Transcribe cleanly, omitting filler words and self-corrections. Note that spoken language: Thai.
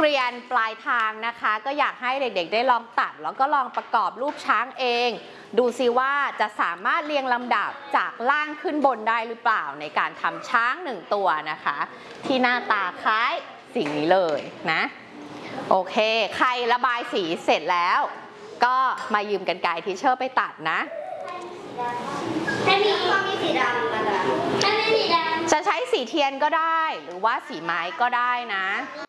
เรียนปลายทางนะคะก็อยากให้เด็กๆได้ลองตัดแล้วก็ลองประกอบรูปช้างเองดูซิว่าจะสามารถเรียงลำดับจากล่างขึ้นบนได้หรือเปล่าในการทำช้าง1ตัวนะคะที่หน้าตาคล้ายสิ่งนี้เลยนะโอเคใครระบายสีเสร็จแล้วก็มายืมกรรไกรทีเชอร์ไปตัดนะถ้ามีสีดำก็ได้ถ้ามีสีดำจะใช้สีเทียนก็ได้หรือว่าสีไม้ก็ได้นะ